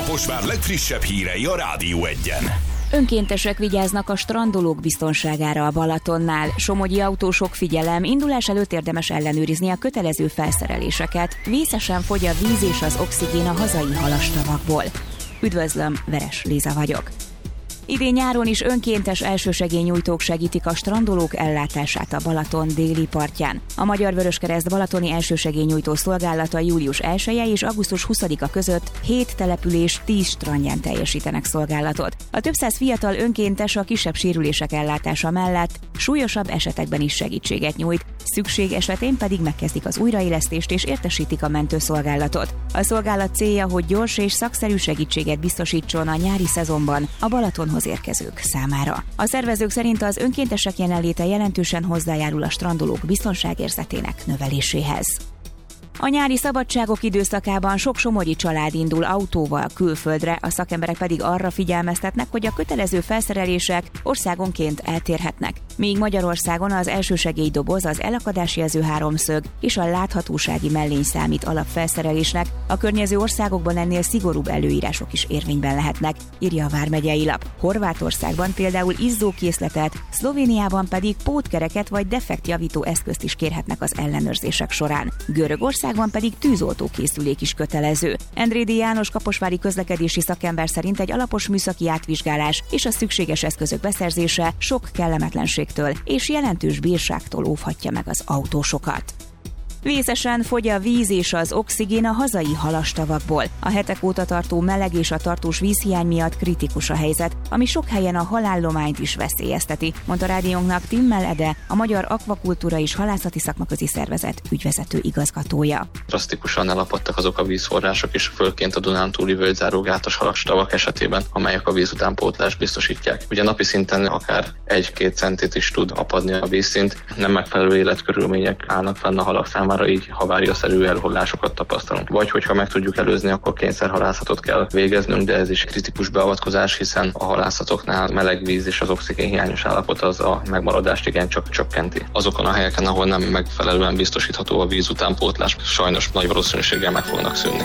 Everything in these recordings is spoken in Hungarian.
Kaposvár legfrissebb hírei a Rádió Egyen. Önkéntesek vigyáznak a strandolók biztonságára a Balatonnál. Somogyi autósok figyelem, indulás előtt érdemes ellenőrizni a kötelező felszereléseket. Vészesen fogy a víz és az oxigén a hazai halastavakból. Üdvözlöm, Veres Léza vagyok. Idén nyáron is önkéntes elsősegélynyújtók segítik a strandolók ellátását a Balaton déli partján. A Magyar Vöröskereszt balatoni elsősegélynyújtó szolgálata július 1-e és augusztus 20-a között 7 település 10 strandján teljesítenek szolgálatot. A több száz fiatal önkéntes a kisebb sérülések ellátása mellett súlyosabb esetekben is segítséget nyújt, szükség esetén pedig megkezdik az újraélesztést és értesítik a mentőszolgálatot. A szolgálat célja, hogy gyors és szakszerű segítséget biztosítson a nyári szezonban a Balatonhoz érkezők számára. A szervezők szerint az önkéntesek jelenléte jelentősen hozzájárul a strandolók biztonságérzetének növeléséhez. A nyári szabadságok időszakában sok somogyi család indul autóval külföldre, a szakemberek pedig arra figyelmeztetnek, hogy a kötelező felszerelések országonként eltérhetnek. Míg Magyarországon az elsősegélydoboz, az elakadásjelző háromszög és a láthatósági mellény számít alapfelszerelésnek, a környező országokban ennél szigorúbb előírások is érvényben lehetnek, írja a Vármegyei Lap. Horvátországban például izzókészletet, Szlovéniában pedig pótkereket vagy defektjavító eszközt is kérhetnek az ellenőrzések során. Görögországban pedig tűzoltókészülék is kötelező. Endrédi János kaposvári közlekedési szakember szerint egy alapos műszaki átvizsgálás és a szükséges eszközök beszerzése sok kellemetlenségtől és jelentős bírságtól óvhatja meg az autósokat. Vészesen fogy a víz és az oxigén a hazai halastavakból. A hetek óta tartó meleg és a tartós vízhiány miatt kritikus a helyzet, ami sok helyen a halállományt is veszélyezteti, mondta rádiónknak Timmel Ede, a Magyar Akvakultúra és Halászati Szakmaközi Szervezet ügyvezető igazgatója. Drasztikusan elapadtak azok a vízforrások is, főként a Dunántúli völgyzáró gátas halastavak esetében, amelyek a víz utánpótlást biztosítják. Ugye napi szinten akár 1-2 centit is tud apadni a vízszint, nem megfelelő életkörülmények állnak fenn a halak számára, így haváriaszerű elhullásokat tapasztalunk. Vagy hogyha meg tudjuk előzni, akkor kényszerhalászatot kell végeznünk, de ez is kritikus beavatkozás, hiszen a halászatoknál meleg víz és az oxigén hiányos állapot az a megmaradást igencsak csökkenti. Azokon a helyeken, ahol nem megfelelően biztosítható a víz utánpótlás, sajnos nagy valószínűséggel meg fognak szűnni.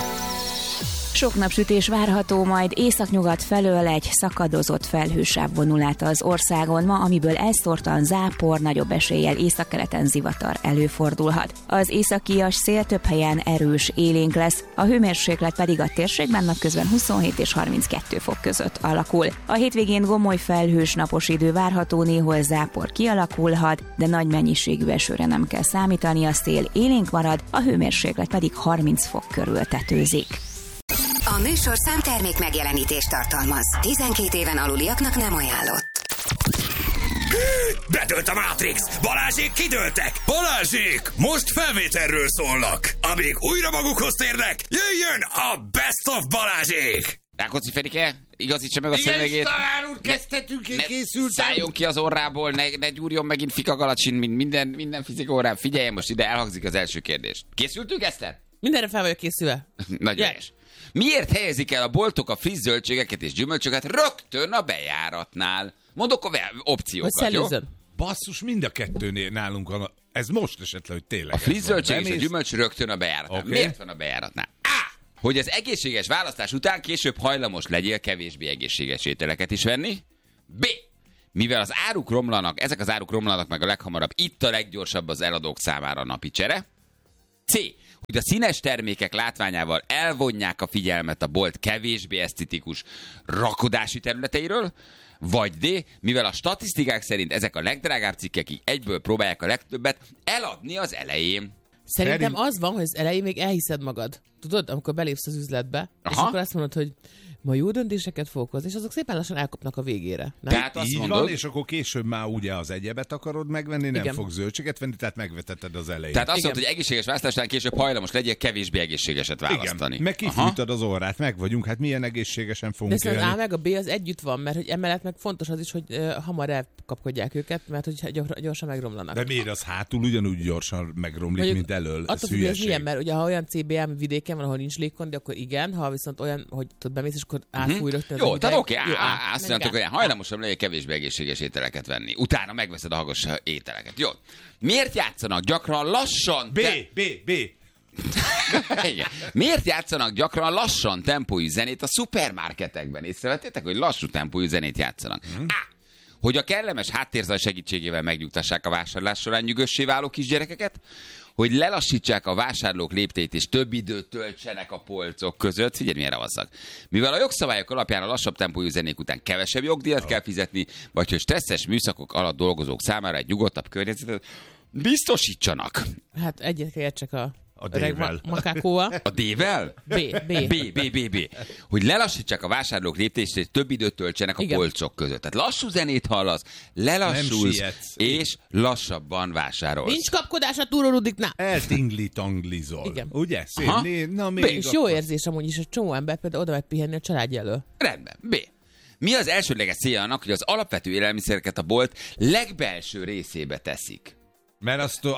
Sok napsütés várható, majd északnyugat felől egy szakadozott felhősáv vonul át az országon ma, amiből elszórtan zápor, nagyobb eséllyel északkeleten zivatar előfordulhat. Az északi szél több helyen erős, élénk lesz, a hőmérséklet pedig a térségben napközben 27 és 32 fok között alakul. A hétvégén gomoly felhős napos idő várható, néhol zápor kialakulhat, de nagy mennyiségű esőre nem kell számítani, a szél élénk marad, a hőmérséklet pedig 30 fok körül tetőzik. A műsorszám termék megjelenítést tartalmaz. 12 éven aluliaknak nem ajánlott. Bedőlt a Matrix! Balázsék kidőltek! Balázsék! Most felvételről szólnak! Amíg újra magukhoz térnek, jöjjön a Best of Balázsék! Rákóczi Ferike, igazítsa meg a szövegét. Igen, talán úr, kezdhetünk, én készültem. Szálljon ki az orrából, ne gyúrjon megint Fika Galacsin, mint minden fizik órán. Figyeljen, most ide elhangzik az első kérdés. Készültünk, Eszter? Mindenre fel vagyok készülve. Nagyon helyes. Miért helyezik el a boltok a friss zöldségeket és gyümölcsöket rögtön a bejáratnál? Mondok opciókat, jó? Basszus, mind a kettőnél nálunk van. Ez most esetleg, hogy tényleg. A friss zöldség és a gyümölcs rögtön a bejáratnál. Okay. Miért van a bejáratnál? Hogy az egészséges választás után később hajlamos legyél kevésbé egészséges ételeket is venni. B. Mivel az áruk romlanak, ezek az áruk romlanak meg a leghamarabb, itt a leggyorsabb az eladók számára a napi csere. C. Hogy a színes termékek látványával elvonják a figyelmet a bolt kevésbé esztetikus rakodási területeiről, vagy D. Mivel a statisztikák szerint ezek a legdrágább cikkek egyből próbálják a legtöbbet eladni az elején. Szerintem az van, hogy az elején még elhiszed magad. Tudod, amikor belépsz az üzletbe, és akkor azt mondod, hogy ma jó döntéseket fogok hozni, és azok szépen lassan elkopnak a végére. Nem? Tehát azt így mondod, van, és akkor később már ugye az egyebet akarod megvenni, nem igen. Fogsz zöldséget venni, tehát megvetetted az elején. Tehát azt mondod, hogy egészséges választásnál később hajlamos legyél kevésbé egészségeset választani. Igen, meg kifűtöd az orrát, meg vagyunk, hát milyen egészségesen fogunk élni. De szerintem A meg a B az együtt van, mert hogy emellett meg fontos az is, hogy hamar elkapkodják őket, mert hogy gyorsan megromlanak. De miért az hátul ugyanúgy gyorsan megromlik, mondjuk, mint elől? Attól függ, hogy milyen, mert ugye ha olyan CBM vidéken van, ahol nincs légkondi, akkor igen, ha viszont olyan, hogy tudod, bemész, és akkor átfúj rögtön. Jó, tehát oké, azt mondjátok, hogy hajlamosabb legyél kevésbé egészséges ételeket venni. Utána megveszed a hagos ételeket. Jó. Miért játszanak gyakran lassan? B. Igen. Miért játszanak gyakran lassan tempójú zenét a szupermarketekben? Észrevettétek, hogy lassú tempójú zenét játszanak? Hogy a kellemes háttérzaj segítségével megnyugtassák a vásárlás során nyugossé váló kisgyerekeket, hogy lelassítsák a vásárlók lépteit és több időt töltsenek a polcok között. Figyelj, milyen ravasszak. Mivel a jogszabályok alapján a lassabb tempójú zenék után kevesebb jogdíjat kell fizetni, vagy hogy stresszes műszakok alatt dolgozók számára egy nyugodtabb környezetet biztosítsanak. Hát egyet kell értsek a D-vel. makákóval. A D-vel? B. Hogy lelassítsák a vásárlók léptést, és több időt töltsenek a Igen. polcok között. Tehát lassú zenét hallasz, lelassulsz, és lassabban vásárolsz. Nincs kapkodás a túrórudiknál. Eltingli-tanglizol. Igen. Ugye? Szép. Aha. Na, még És jó érzés amúgy is, a csomó ember például oda megy pihenni a családja elől. Rendben. B. Mi az elsődleges célja annak, hogy az alapvető élelmiszereket a bolt legbelső részébe teszik? Mert azt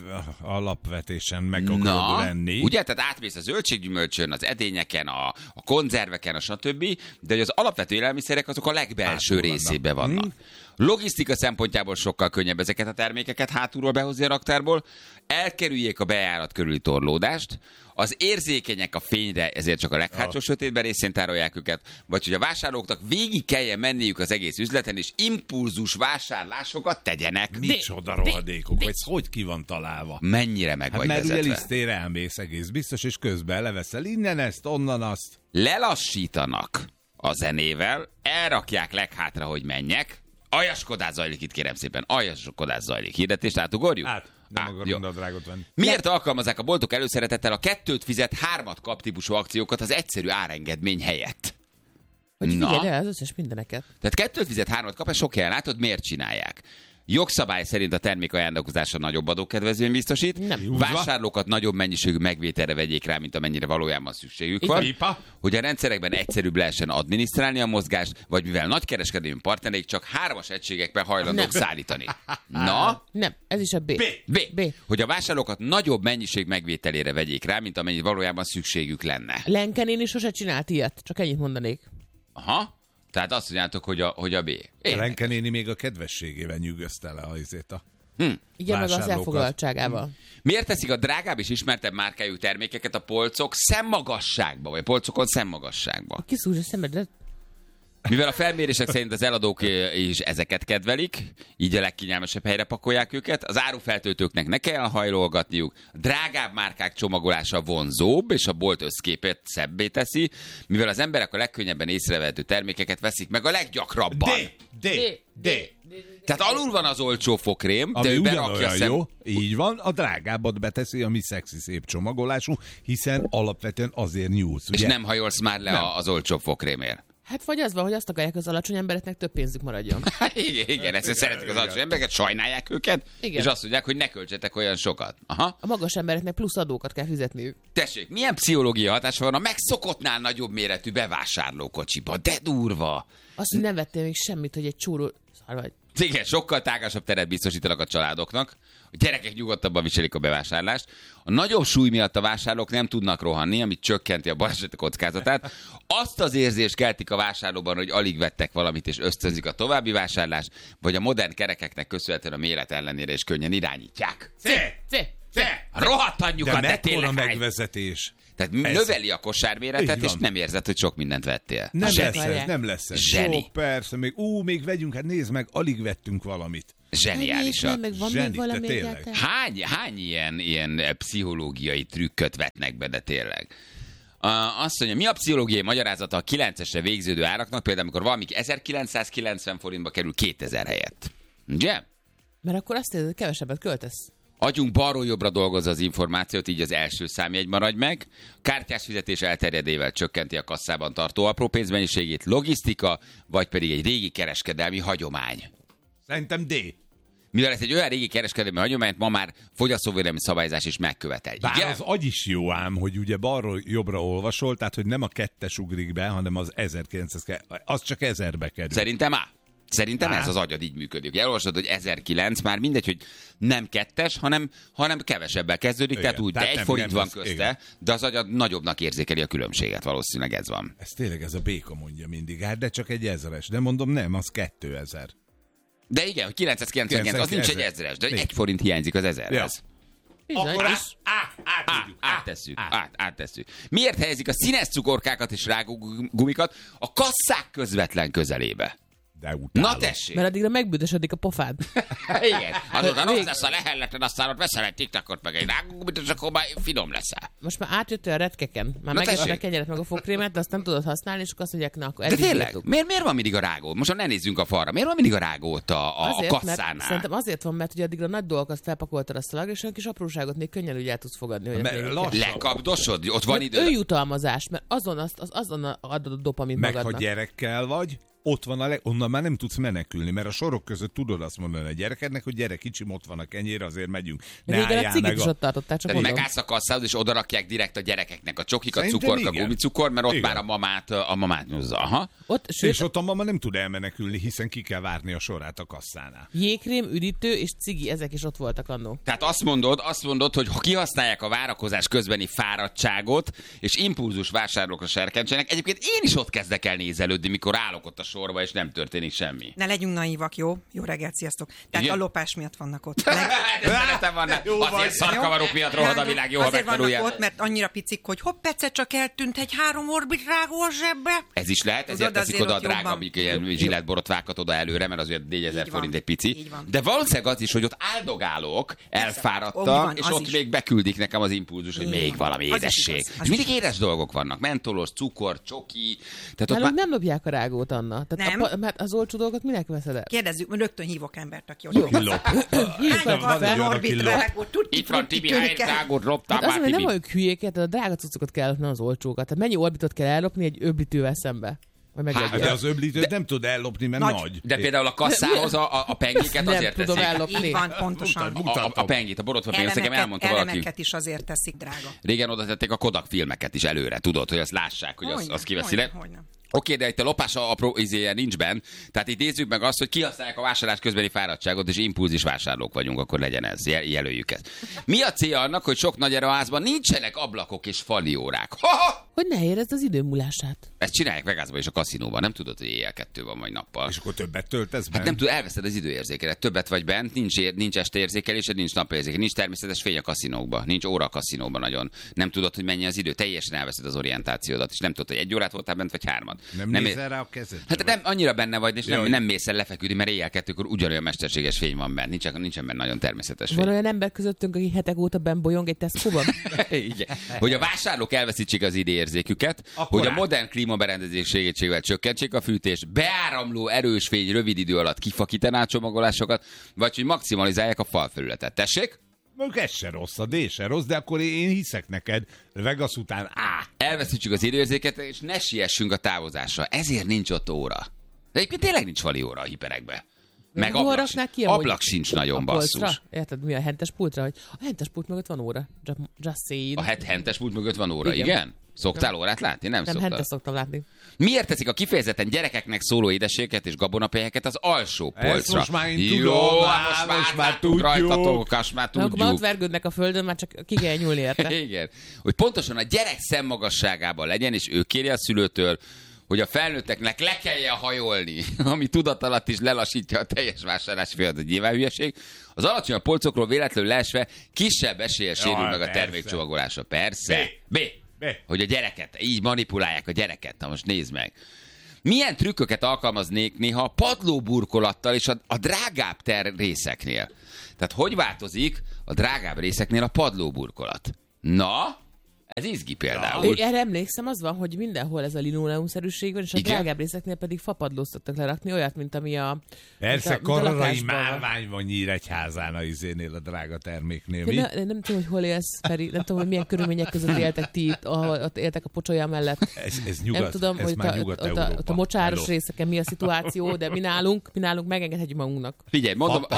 alapvetésen meg akarod lenni. Ugye? Tehát átmész a zöldséggyümölcsön, az edényeken, a konzerveken, a stb. De hogy az alapvető élelmiszerek azok a legbelső részébe vannak. Logisztika szempontjából sokkal könnyebb ezeket a termékeket hátulról behozni a raktárból. Elkerüljék a bejárat körüli torlódást. Az érzékenyek a fényre, ezért csak a leghátsó sötétben részén tárolják őket. Vagy hogy a vásárlóknak végig kelljen menniük az egész üzleten, és impulzus vásárlásokat tegyenek. Micsoda rohadékok, vagy hogy ki van találva? Mennyire meg vagy Mert ugye vezetve. lisztére elmész egész biztos, és közben leveszel innen ezt, onnan azt. Lelassítanak a zenével, elrakják leghátra, hogy menjek. Aljaskodás zajlik itt, kérem szépen. Aljaskodás zajlik. Hirdetést átugorjuk? Nem akarod a drágot venni. Miért alkalmazzák a boltok előszeretettel a 2 fizet 3 kap típusú akciókat az egyszerű árengedmény helyett? Hogy figyelj el az összes mindeneket. Tehát 2 fizet 3 kap, ezt sok helyen látod, miért csinálják? Jogszabály szerint a termék ajándékozása nagyobb adókedvezmény biztosít. Nem. Vásárlókat nagyobb mennyiségű megvételre vegyék rá, mint amennyire valójában szükségük van. Pipa. Hogy a rendszerekben egyszerűbb lehessen adminisztrálni a mozgást, vagy mivel nagykereskedelmi partnereik csak 3-as egységekben hajlandók szállítani. Na? Nem, ez is a B. B. Hogy a vásárlókat nagyobb mennyiség megvételére vegyék rá, mint amennyire valójában szükségük lenne. Lenken én sose csinált ilyet, csak ennyit mondanék. Aha. Tehát azt mondjátok, hogy a B. Renke néni még a kedvességével nyűgözte le a izét a... Igen, meg az Vásárlókat. elfoglaltságával. Miért teszik a drágább és ismertebb márkájú termékeket a polcok szemmagasságba, vagy a polcokon szemmagasságba? Kiszúrja a szemedet. Mivel a felmérések szerint az eladók is ezeket kedvelik, így a legkényelmesebb helyre pakolják őket, az árufeltöltőknek ne kell hajlolgatniuk, a drágább márkák csomagolása vonzóbb, és a bolt összképet szebbé teszi, mivel az emberek a legkönnyebben észrevehető termékeket veszik meg a leggyakrabban. D. Tehát alul van az olcsó fokrém, de Ami ő berakja ugyanolyan jó, így van, a drágábbat beteszi, ami szexi szép csomagolású, hiszen alapvetően azért nyúlsz, és ugye? nem hajolsz már le az olcsó fokrémért. Hát vagy az van, hogy azt akarják, az alacsony embereknek több pénzük maradjon. Igen, ezt szeretik az alacsony embereket, sajnálják őket, Igen. és azt mondják, hogy ne költsetek olyan sokat. Aha. A magas embereknek plusz adókat kell fizetniük. Tessék, milyen pszichológiai hatása van a megszokottnál nagyobb méretű bevásárlókocsiba? De durva! Azt, hogy nem vettél még semmit, hogy egy csóró... Szar vagy. Igen, sokkal tágasabb teret biztosítanak a családoknak. A gyerekek nyugodtabban viselik a bevásárlást. A nagyobb súly miatt a vásárlók nem tudnak rohanni, amit csökkenti a baleset kockázatát. Azt az érzést keltik a vásárlóban, hogy alig vettek valamit és ösztönzik a további vásárlást, vagy a modern kerekeknek köszönhetően a méret ellenére is könnyen irányítják. C. Rohadt De anyjukat, de mekkora tényleg hány. megvezetés. Tehát Ez- növeli a kosárméretet, Így és van. nem érzed, hogy sok mindent vettél. Nem Zseni. lesz ez, nem lesz ez. Zseni. Jó, persze, még vegyünk, hát nézd meg, alig vettünk valamit. Zseniálisak. Meg van Zseni, még valami de tényleg. egyáltalán? Hány ilyen pszichológiai trükköt vetnek be, de tényleg? Azt mondja, mi a pszichológiai magyarázata a 9-esre végződő áraknak, például amikor valamik 1990 forintba kerül 2000 helyett? Ugye? Mert akkor azt érzed, hogy kevesebbet költesz. Agyunk balról jobbra dolgozza az információt, így az első számjegy maradj meg. Kártyás fizetés elterjedével csökkenti a kasszában tartó apró pénzmennyiségét, logisztika, vagy pedig egy régi kereskedelmi hagyomány. Szerintem D. Mivel ez egy olyan régi kereskedelmi hagyományt ma már fogyasztóvédelmi szabályzás is megkövetel. Bár Igen? az agy is jó ám, hogy ugye balról jobbra olvasol, tehát hogy nem a 2-es ugrik be, hanem az 1900, az csak 1000-be kerül. Szerintem Szerintem ez az agyad így működik. Elolvasod, hogy 1009, már mindegy, hogy nem 2-es, hanem kevesebbel kezdődik, Igen, tehát úgy, de tehát 1 nem forint van lesz, közte, igen. de az agyad nagyobbnak érzékeli a különbséget, valószínűleg ez van. Ez tényleg ez a béka mondja mindig, hát de csak egy 1000-es. De mondom, nem, az 2000. De igen, hogy 999, az nincs egy 1000-es, de 1 forint hiányzik az 1000-hez. Akkor áttesszük. Miért helyezik a színes cukorkákat és rágógumikat a kasszák közvetlen közelébe? De utálom. Na tessék! Mert addigra megbüdösödik a pofád. Igen. Azután rossz lesz a lehelleten, aztán ott veszel egy tiktakot, meg egy rágógumit, és akkor már finom leszel. Most már átjöttél a retkeken. Már megetted a kenyeret meg a fogkrémet, de azt nem tudod használni, és akkor azt mondják, na akkor de tényleg? Miért van mindig a rágó? Most ne nézzünk a falra. Miért van mindig a rágó ott a kasszánál? Mert, szerintem azért van, mert ugye addigra a nagy dolgokat felpakoltad a szalagra, és olyan kis apróságot még könnyen úgy el tudsz fogadni. Hogy lekapdosod? Ott van idő. Ő jutalmazás, mert azon adod a dopamint magadnak. Meg ha gyerekkel vagy, ott van onnan már nem tudsz menekülni, mert a sorok között tudod azt mondani a gyerekednek, hogy gyere kicsim, ott van a kenyér, azért megyünk. Régen a cigit is ott tartották, csak mondom. Megállsz a kasszához, és odarakják direkt a gyerekeknek a csokikat, cukorka, gumicukor, mert ott már a mamát nyúzza. Aha. És ott a mama nem tud elmenekülni, hiszen ki kell várni a sorát a kasszánál. Jégkrém, üdítő és cigi, ezek is ott voltak annó. Tehát azt mondod, hogy ha kihasználják a várakozás közbeni fáradtságot, és impulzus vásárlókra serkentsenek, egyébként én is ott kezdek el nézelődni, mikor állok ott a sorba, és nem történik semmi. Ne legyünk naívak, jó? Jó reggelt, sziasztok. Tehát a lopás miatt vannak ott. Azért szarkavarok miatt rohad a világ, jó, ha azért vannak ott, mert annyira picik, hogy hopp, egyszer csak eltűnt egy 3 orbit rágó a zsebbe. Ez is lehet, ezért teszik oda a drágabbik ilyen zsiletborotvákat oda előre, mert azért 4000 forint egy pici. De valószínűleg az is, hogy ott áldogálok, elfáradtam, és ott még beküldik nekem az impulzus, hogy még valami édesség. És mindig édes dolgok vannak. Mentolos, cukor, csoki. Nem lopják a rágót, Anna. Mert az olcsó dolgot minek veszed el? Kérdezzük, rögtön hívok embert, aki ott lop. Itt van Tibi, hány rágót loptál már, Tibi? Nem vagyok hülyéket, a drága cuccokat kell lopni, az olcsókat. Tehát mennyi orbitot kell ellopni egy öblítővel szembe? De az öblítőt nem tud ellopni, mert nagy. De például a kasszához a pengéket azért teszik. Nem tudom ellopni. Így van, pontosan. A pengét, a borotva pengét, nekem elmondta valaki. Elemeket is azért teszik, drága. Régen oda tették a Kodak filmeket is előre, tudod, hogy azt lássák, hogy az kiveszi le. Oké, de itt a lopás apró izéje nincs benn. Tehát itt nézzük meg azt, hogy kihasználják a vásárlás közbeni fáradtságot, és impulzis vásárlók vagyunk, akkor legyen ez. Jelöljük ezt. Mi a célja annak, hogy sok nagy erőházban nincsenek ablakok és fali órák? Hogy ne érezd az idő múlását. Ezt csinálják Vegasban és a kaszinóban. Nem tudod, hogy éjjel 2 van, vagy nappal. És akkor többet töltesz bent? Hát nem tud, elveszed az időérzékelet. Többet vagy bent, nincs esteérzékelésed, nincs napérzékelés, nincs természetes fény a kaszinókban, nincs óra a kaszinóban nagyon. Nem tudod, hogy mennyi az idő, teljesen elveszed az orientációdat, és nem tudod, hogy 1 órát voltál bent, vagy 3. Nem nézel rá a kezed? Hát nem annyira benne vagy, és nem mész el lefeküdni, mert éjjel 2-kor ugyanolyan mesterséges fény van bent. Nincsen benne nagyon természetes fény. Van olyan ember közöttünk, aki hetek óta benn bolyong egy Tesco-ban? Hogy a vásárlók elveszítsék az időérzéküket, hogy a modern klímaberendezés segítségével csökkentsék a fűtést, beáramló erős fény rövid idő alatt kifakítaná a csomagolásokat, vagy hogy maximalizálják a falfelületet. Tessék? Mondjuk ez se rossz, a D se rossz, de akkor én hiszek neked, Vegas után elveszítsük az időérzéket, és ne siessünk a távozásra. Ezért nincs ott óra. De egyébként tényleg nincs vali óra a hiperekbe. Meg ablak sincs nagyon, basszus. Érted, mi a hentes pultra? Hogy a hentes pult mögött van óra. Just saying. A hentes pult mögött van óra, igen? Szoktál órát látni? Nem szoktál. Hentes szoktam látni. Miért teszik a kifejezetten gyerekeknek szóló édességeket és gabonapelyeket az alsó polcra? Ezt most már én tudom, most már tudjuk. Rajtatok, már tudjuk. Akkor ott vergődnek a földön, már csak ki kell nyúlni érte. Igen. Hogy pontosan a gyerek szemmagasságában legyen, és ő kéri a szülőtől, hogy a felnőtteknek le kelljen hajolni, ami tudat alatt is lelassítja a teljes vásárlási folyamatot, nyilván hülyeség. Az alacsony polcokról véletlenül leesve kisebb eséllyel sérül meg a termékcsomagolása. Persze. B. Hogy a gyereket, így manipulálják a gyereket. Na most nézd meg. Milyen trükköket alkalmaznék néha a padlóburkolattal és a drágább részeknél? Tehát hogy változik a drágább részeknél a padlóburkolat? Na, ez izgi például. Erre emlékszem, az van, hogy mindenhol ez a linoleumszerűség van, és a drágább részeknél pedig fapadlót szoktak lerakni, olyat, mint ami a... Persze, kararai márvány van Nyíregyházán a izénél, a drága terméknél. Mi? Nem tudom, hogy hol élsz, Feri, nem tudom, hogy milyen körülmények között éltek ti itt, ott éltek a pocsolya mellett. Ez nyugat, nem tudom, ez hogy ott a mocsáros részeken mi a szituáció, de mi nálunk megengedhetjük magunknak. Figyelj,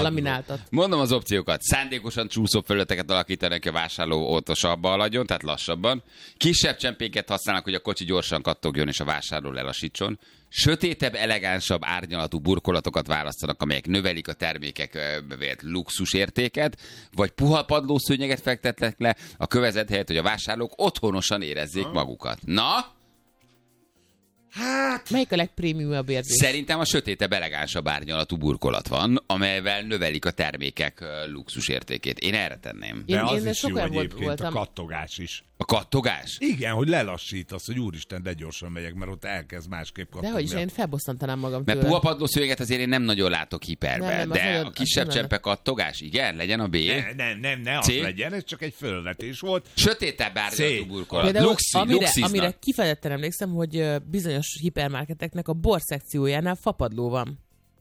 mondom az opciókat. Szándékosan csúszó felületeket alakítanak ki a vásárló óvatosabban haladjon, tehát lassabban. Kisebb csempéket használnak, hogy a kocsi gyorsan kattogjon és a vásárló lelassítson. Sötétebb, elegánsabb árnyalatú burkolatokat választanak, amelyek növelik a termékek vélt luxusértéket, vagy puha padlószőnyeget fektetnek le a kövezet helyett, hogy a vásárlók otthonosan érezzék magukat. Na? Hát, Melyik a legprémiumabb érzés? Szerintem a sötétebb, elegánsabb árnyalatú burkolat van, amelyvel növelik a termékek luxus értékét. Én erre tenném. De az én is jó sokan egyébként, voltam. a kattogás is. A kattogás? Igen, hogy lelassítasz, hogy úristen, de gyorsan megyek, mert ott elkezd másképp kattogni. Dehogy is, én felbosszantanám magam Mert tőle. puha padlószőnyeget azért én nem nagyon látok hiperbe, Nem, az de nagyon- a kisebb az csempe kattogás, igen, legyen a B. Ne az C? legyen, ez csak egy fölvetés volt. Sötétebb árnyalatú C. burkolat. Például, Luxiznak. amire kifejezetten emlékszem, hogy bizonyos hipermarketeknek a bor szekciójánál fapadló van.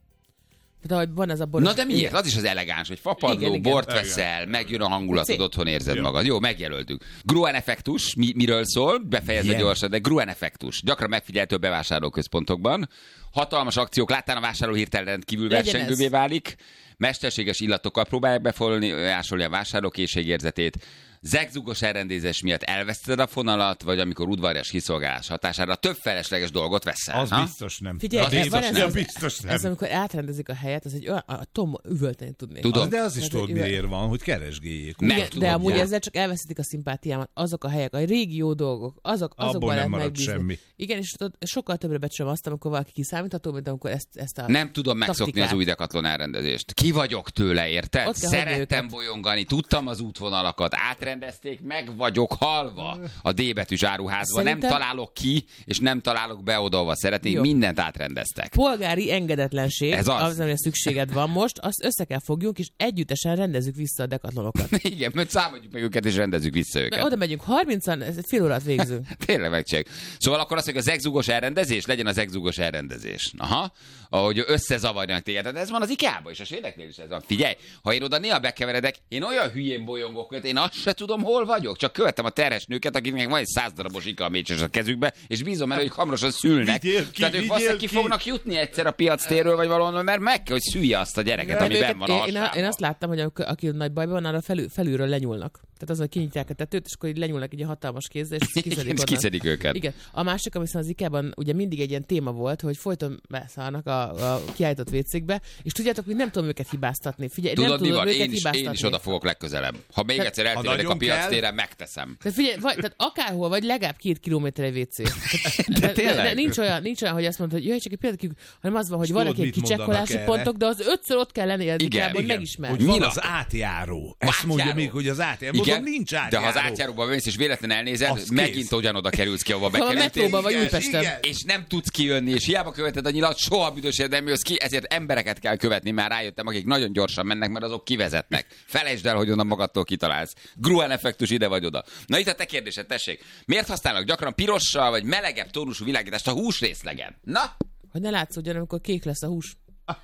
Tehát, ahogy van ez a bor... Na de miért? Az is az elegáns, hogy fapadló, Igen. bort veszel, megjön a hangulatod, C. otthon érzed Jó. magad. Jó, megjelöltük. Gruen effektus, miről szól? Befejezve Ilyen. gyorsan, de Gruen effektus. Gyakran megfigyelhető a bevásárlóközpontokban. Hatalmas akciók láttán a vásárló hirtelen rendkívül Legyen versengővé ez. válik. Mesterséges illatokkal próbálják befolyásolni a vásárló készségérzetét. Zegzugos elrendezés miatt elveszted a fonalat, vagy amikor udvarias kiszolgálás hatására több felesleges dolgot veszel. Az ha? biztos nem. Figyelj, Az ez biztos van nem. ez, Biztos nem. ez amikor átrendezik a helyet, ez egy olyan, a Tom üvölteni tudnék. Tudom. De az is Ez tudod, egy miért van, hogy keresgéljék. Nem Igen, tudom, de amúgy ja. ezzel csak elveszítik a szimpátiámat. Azok a helyek, a régi jó dolgok, azokban Abból nem lehet marad megbízni. semmi. Igen, és tudod, sokkal többre becsülöm azt, amikor valaki kiszámítható, mint amikor ezt a Nem tudom megszokni taktikát. az új Decathlon elrendezést. Ki vagyok tőle, érted? Ott kell hagyni Szerettem őket. bolyongani, tudtam az útvonalakat, átrendezték, meg vagyok halva a D betűs áruházban. Szerintem- Nem találok ki, és nem találok be oda, ahova szeretnék. Jó. Mindent átrendeztek. polgári engedetlenség, Ez az. amire szükséged van most, azt össze kell fogjunk, és együttesen rendezzük vissza a Decathlonokat. Igen, mert számoljuk meg őket, és rendezzük vissza őket. Mert oda megyünk 30-an, ez egy fél órát végzünk. Tényleg megcsináljuk. Szóval akkor azt mondjuk, a zegzugos elrendezés legyen a zegzugos elrendezés. Aha. Ahogy összezavarjanak téged. De ez van az IKEA-ban is, a svédeknél is ez van. Figyelj, ha én oda néha bekeveredek, én olyan hülyén bolyongok, hogy én azt se tudom, hol vagyok. Csak követem a terhes nőket, akiknek van egy 100 darabos IKEA mécses a kezükbe, és bízom el, hogy hamarosan szülnek. Vigyél ki, Tehát ők vigyél valószínűleg ki ki. fognak jutni egyszer a piactérről, vagy valahol, mert meg kell, hogy szülje azt a gyereket, ami benn van a én hasában. azt láttam, hogy aki nagy bajban van, arra felülről lenyúlnak. Tehát az, hogy kinyitják a tetőt, és akkor így lenyúlnak egy hatalmas kézzel, és kiszedik És onnan. kiszedik őket. Igen. A másik, ami az IKEA-ban ugye mindig egy ilyen téma volt, hogy folyton beszállnak a kiállított vécékbe, és tudjátok, hogy nem tudom őket hibáztatni. Figyelj, Tudod, nem mi tudom van? őket Én hibáztatni. is oda fogok legközelebb. Ha még egyszer eltévedek a nagyon kell- piactéren, megteszem. Tehát figyelj, tehát akárhol vagy, legalább 2 kilométer egy WC. De tényleg? De nincs olyan, hogy azt mondod, hogy jöjj, csak egy pillanat, hanem az van, hogy És vannak tudod, ilyen mit mondanak kicsekkolási erre? pontok, de az 5-ször ott kell lenni az Igen, IKEA-ban, hogy igen. megismerd. Hogy van Mi az van? átjáró. Ezt mondja Átjáró. még, hogy az átjáró. Igen, Mondom, nincs de átjáró. ha az átjáróba mész és véletlenül elnézed, Az megint kész. ugyanoda kerülsz ki, ahova Ha a bekerültél. metróban vagy Igen, Újpesten. igen. És nem tudsz kijönni, és hiába követed a nyilat, soha büdösért nem jössz ki, ezért embereket kell követni, már rájöttem, akik nagyon gyorsan mennek, mert azok kivezetnek. Felejtsd el, hogy onnan magadtól kitalálsz. Gruen effektus ide vagy oda. Na itt a te kérdésed, tessék. Miért használnak gyakran pirossal vagy melegebb tónusú világítást a húsrészlegen? Na? Hogy ne látszódjon, amikor kék lesz a hús.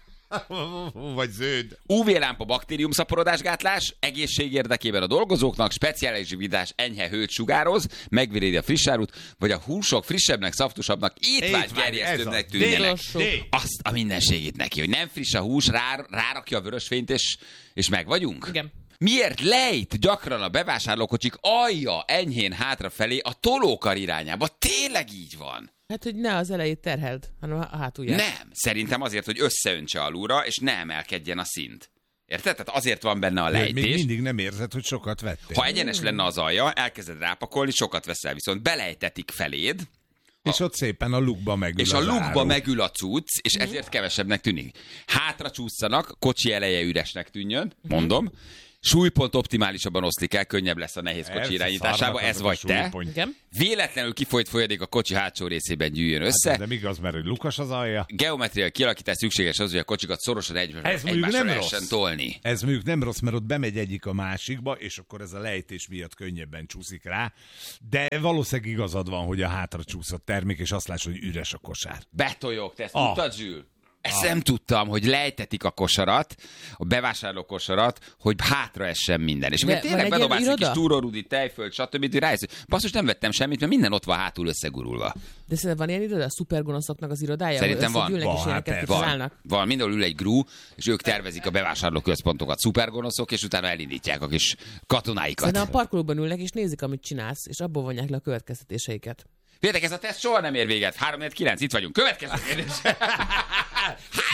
Vagy zöld. UV-lámpa baktérium szaporodásgátlás, egészség érdekében a dolgozóknak, speciális vidás enyhe hőt sugároz, megvédi a frissárút, vagy a húsok frissebbnek, szaftusabbnak, étvágygerjesztőbbnek ez a tűnjenek. D. Azt a mindenségét neki, hogy nem friss a hús, rárakja a vörösfényt, és meg vagyunk? Igen. Miért lejt gyakran a bevásárlókocsik alja enyhén hátrafelé a tolókar irányába? Tényleg így van? Hát, hogy ne az elejét terheld, hanem a hátulját. Nem. Szerintem azért, hogy összeöntse alulra, és ne emelkedjen a szint. Érted? Tehát azért van benne a Még lejtés. mindig nem érzed, hogy sokat vettél. Ha egyenes lenne az alja, elkezded rápakolni, sokat veszel, viszont belejtetik feléd, És ott szépen a lukba megül és a az lukba áru. megül a cucc, és ezért kevesebbnek tűnik. Hátra csúszanak, kocsi eleje üresnek tűnjön, mondom. Súlypont optimálisabban oszlik el, könnyebb lesz a nehéz kocsi Persze, irányításába, szarnak ez azok a vagy te. súlypont. Igen. Véletlenül kifolyt folyadék a kocsi hátsó részében gyűjjön össze. De igaz, mert hogy lukas az alja. Geometriai kialakítás szükséges az, hogy a kocsikat szorosan Ez mondjuk egymásra nem lehessen rossz. tolni. Ez mondjuk nem rossz, mert ott bemegy egyik a másikba, és akkor ez a lejtés miatt könnyebben csúszik rá. De valószínűleg igazad van, hogy a hátra csúszott termék, és azt látsz, hogy üres a kosár. Betoljok, te ezt Ah. tudtad, Zsül? Ezt nem tudtam, hogy lejtetik a kosarat, a bevásárló kosarat, hogy hátra essen minden. És De akkor van tényleg egy bedobálsz ilyen egy kis iroda? túrórudi, tejföld, stb. Hogy rájössz, hogy basszus, nem vettem semmit, mert minden ott van hátul összegurulva. De szerintem van ilyen iroda, a szupergonoszoknak az irodája, Szerintem ahol van. összegyűlnek és Van, ilyeneket hát kitalálnak. Van, mindenhol ül egy grú, és ők tervezik a bevásárló központokat, szupergonoszok, és utána elindítják a kis katonáikat. Szerintem a parkolóban ülnek és nézik, amit csinálsz, és abból vonják le a következtetéseiket. Féltek, ez a teszt soha nem ér véget. 3-4-9, itt vagyunk. Következő kérdés. Hát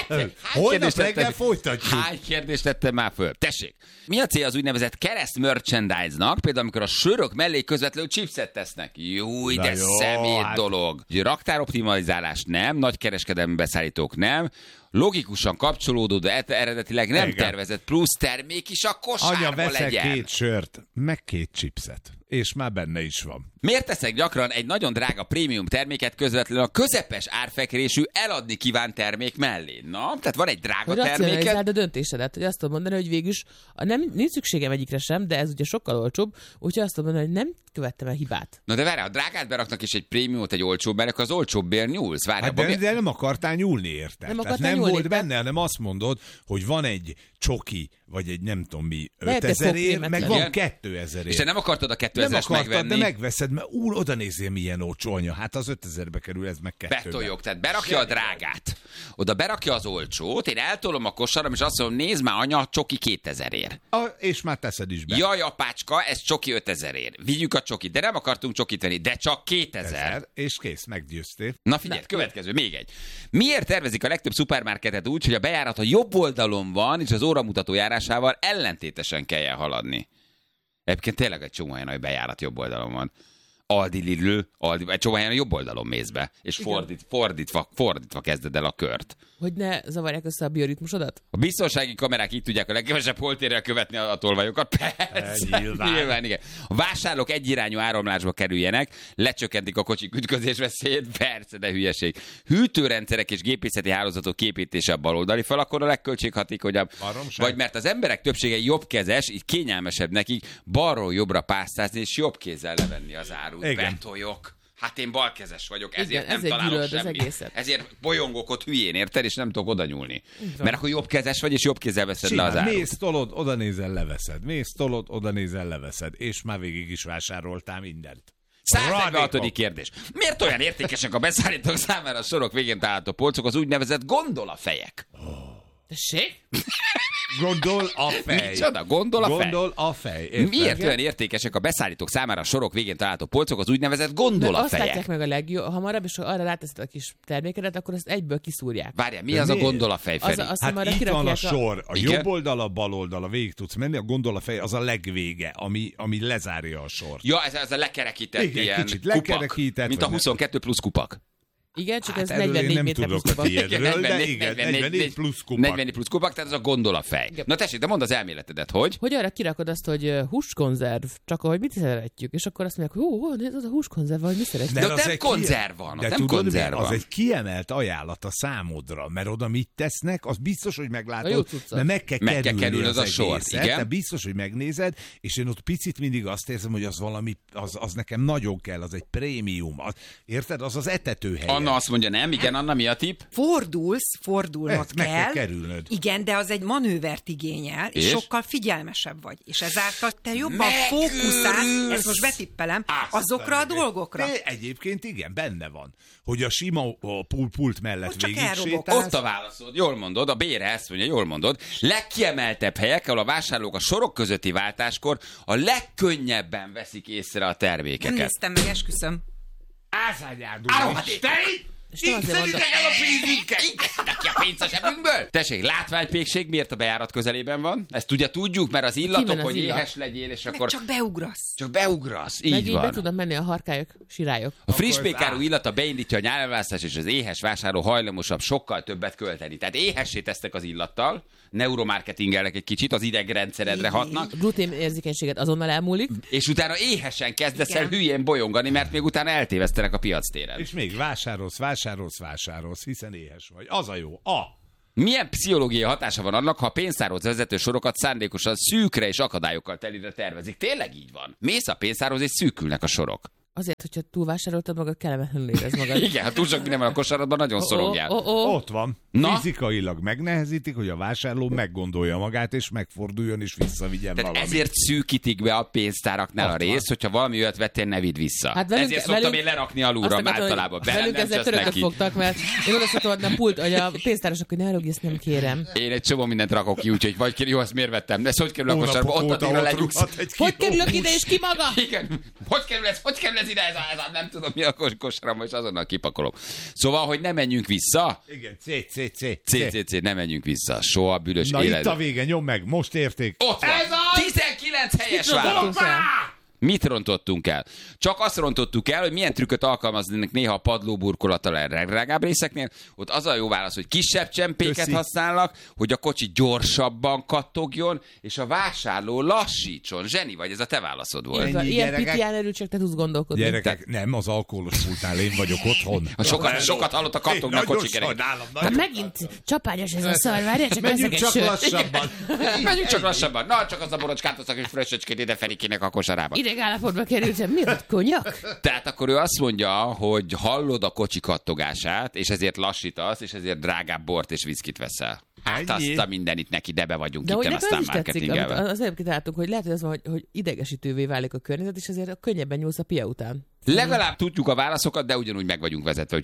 Holnap reggel folytatjuk. Hány kérdést tettem már föl? Tessék! Mi a cél az úgynevezett kereszt merchandise-nak? Például, amikor a sörök mellé közvetlenül chipset tesznek. Jó, de szemét dolog. Raktároptimalizálás nem, nagykereskedelmi beszállítók nem, logikusan kapcsolódó, de eredetileg nem tervezett plusz termék is a kosárba legyen. Anya, veszek 2 sört, meg 2 chipset, és már benne is van. Miért teszek gyakran egy nagyon drága prémium terméket közvetlenül a közepes árfekvésű eladni kívánt termék mellé? Na, tehát van egy drága terméket. Hogy racionalizáld a döntésedet, hogy azt tudom mondani, hogy végülis nincs szükségem egyikre sem, de ez ugye sokkal olcsóbb, úgyhogy azt tudom mondani, hogy nem követtem el hibát. Na de várj, a drágát beraknak és egy prémiumot egy olcsóbb, akkor az olcsóbbért nyúlsz. Várj, de nem akartál nyúlni érte. Nem volt benne, hanem azt mondod, hogy van egy csoki, vagy egy nem tudom mi 5000-ért, meg van 2000-ért. És te nem akartad a 2000-es megvenni? De megveszed, mert oda nézzél milyen olcsó, anya. Hát az 5000-be kerül, ez meg 2-be. Betoljuk, tehát berakja a drágát. Oda berakja az olcsót, én eltolom a kosaram, és azt mondom, nézd már, anya, csoki 2000-ért. És már teszed is be. Jaj, apácska, ez csoki 5000-ért. Vigyük a csokit, de nem akartunk csokit venni, de csak 2000. És kész, meggyőztél. Na figyelj, következő, még egy. Miért tervezik a legtöbb szupermarketet úgy, hogy a bejárat a jobb oldalon van, és az óramutató járásával ellentétesen kelljen haladni? Egyébként tényleg egy csomó olyan, hogy bejárat jobb oldalon van. Aldi, Lidl, egy csomó olyan jobb oldalon mész be, és fordítva kezded el a kört. Hogy ne zavarják össze a bioritmusodat? A biztonsági kamerák így tudják a legkevesebb holtérrel követni a tolvajokat. Persze, nyilván, igen. A vásárlók egyirányú áramlásba kerüljenek, lecsökkentik a kocsik ütközés veszélyét, persze, de hülyeség. Hűtőrendszerek és gépészeti hálózatok képítése a baloldali fal, akkor a legköltséghatékonyabb. Vagy mert az emberek többsége jobbkezes, így kényelmesebb nekik balról jobbra pásztázni, és jobb kézzel levenni az árut. Betoljok. Hát én balkezes vagyok, ezért nem találok semmit. Ezért bolyongok ott hülyén, érted? És nem tudok oda nyúlni. Mert akkor jobbkezes vagy, és jobb kézzel veszed le az árut. Mész, tolod, oda nézel, leveszed. Mész, tolod, oda nézel, leveszed. És már végig is vásároltál mindent. 146. kérdés. Miért olyan értékesek a beszállítók számára a sorok végén található polcok, az úgynevezett gondolafejek? Tessék? Gondol a fej. Micsoda? Gondol a fej. Érted? Miért olyan értékesek a beszállítók számára a sorok végén található polcok, az úgynevezett gondolafejek? Azt látják meg a leghamarabb, és ha arra ráteszed a kis termékedet, akkor ezt egyből kiszúrják. Várjál, mi az a gondolafej, Feri? Hát itt van a sor. A jobb oldal, a bal oldala, végig tudsz menni, a gondolafej az a legvége, ami lezárja a sort. Ja, ez a lekerekített igen, ilyen kicsit kupak, lekerekített, mint a 22 plusz kupak. Igen, csak hát ez 44 méter plusz kupak. 44 plusz kupak. 44 plusz kupak, tehát az a gondolafej. Na tessék, de mondd az elméletedet, hogy? Hogy arra kirakod azt, hogy húskonzerv, csak ahogy mit szeretjük, és akkor azt mondják, hogy ez az a húskonzerv, vagy mi szeretjük. De ott nem konzerv van, de nem konzerv van. Az egy kiemelt ajánlat a számodra, mert oda mit tesznek, az biztos, hogy meglátod, mert meg kell kerülni az a sor. De biztos, hogy megnézed, és én ott picit mindig azt érzem, hogy az valami, az nekem nagyon kell, az egy prémium. Érted? Az az etetőhely. Anna azt mondja, nem, igen, Anna, mi a tipp? Fordulnod kell. Meg kell kerülnöd. Igen, de az egy manővert igényel, és sokkal figyelmesebb vagy. És ezáltal te jobban fókuszálsz, ezt most betippelem, azokra a dolgokra. De egyébként igen, benne van. Hogy a sima pult mellett végig sétálsz. Ott a válaszod, jól mondod, a Bére ezt mondja, jól mondod. Legkiemeltebb helyek, ahol a vásárlók a sorok közötti váltáskor a legkönnyebben veszik észre a termékeket. Nem néztem meg, esküszöm. Így szedjük el a pénzünket! Így ki a pénzt a zsebünkből! Tessék, látványpékség miért a bejárat közelében van? Ezt ugye tudjuk, mert az illatok, hogy éhes legyél, és akkor... Csak beugrasz. Csak beugrasz, így meg van. be tudnak menni a harkályok, sirályok. A friss pékárú illata beindítja a nyálválasztást, és az éhes vásárló hajlamosabb sokkal többet költeni. Tehát éhessé tesztek az illattal, neuromarketingelnek egy kicsit, az idegrendszeredre hatnak. A glutén érzékenységet azonnal elmúlik. És utána éhesen kezdesz el hülyén bolyongani, mert még utána eltévesztenek a piactéren. És még vásárolsz, hiszen éhes vagy. Az a jó. Milyen pszichológiai hatása van annak, ha a pénztárhoz vezető sorokat szándékosan szűkre és akadályokkal telire tervezik? Tényleg így van. Mész a pénztárhoz és szűkülnek a sorok. Azért, hogyha túlvásároltad magad, kellemetlenül érez magad. Igen, ha túl sok minden van a kosaradban, nagyon szorongjál. Ott van. Na? Fizikailag megnehezítik, hogy a vásárló meggondolja magát, és megforduljon, és visszavigyen valamit. Ezért szűkítik be a pénztáraknál a részt, hogyha valami olyat vettél, ne vidd vissza. Hát ezért szoktam én lerakni alulra általában. Velünk ezzel törököt fogtak, mert én oda szoktam adni a pult, hogy a pénztárosok, hogy ne rúgj, ezt nem kérem. Én egy csomó mindent rakok ki, úgyhogy vagy jó, ezt miért vettem? De ez hogy kerül a kosárba? Ott addigra legyugsz. Hogy kerülök ide, és ki maga? Igen. Hogy kerül ez ez ide, ez a nem tudom mi a kosaram, és azonnal kipakolom. Szóval, hogy ne menjünk vissza. Igen, C, ne menjünk vissza. Soha büdös életben. Na itt a vége, nyom meg, most érték. Ott van. Ez a 19 helyes válasz. Mit rontottunk el? Csak azt rontottuk el, hogy milyen trükköt alkalmaznak néha a padlóburkolattal a legdrágább részeknél. Ott az a jó válasz, hogy kisebb csempéket használnak, hogy a kocsi gyorsabban kattogjon, és a vásárló lassítson. Zseni vagy, ez a te válaszod volt. Ilyen pitján erőcsek, te tudsz gondolkodni. Gyerekek, nem, az alkoholos pultnál én vagyok otthon. Sokat hallott a kattognak kocsi kerek. Megint csapányos ez a szar, várjál, csak menjünk csak lassabban. Menjünk csak lassabban. Na, csak az a borocskát hoztak, és fröccsöcskét ide Ferikének a kosarába. Idegállapotba kerültem, mi ott, konyak? Tehát akkor ő azt mondja, hogy hallod a kocsi kattogását, és ezért lassítasz, és ezért drágább bort és viszkit veszel. Hát azt a mindenit neki, de be vagyunk itt, aztán marketingelvel. Az előbb kitáltunk, hogy lehet, hogy az van, hogy idegesítővé válik a környezet, és ezért könnyebben nyúlsz a pia után. Legalább tudjuk a válaszokat, de ugyanúgy meg vagyunk vezetve, úgyhogy